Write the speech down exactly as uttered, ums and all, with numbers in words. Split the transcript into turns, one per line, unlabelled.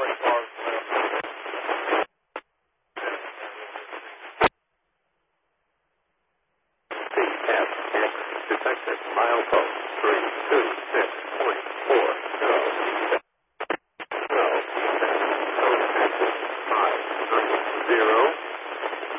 C F X detected. Milepost three two six point four zero.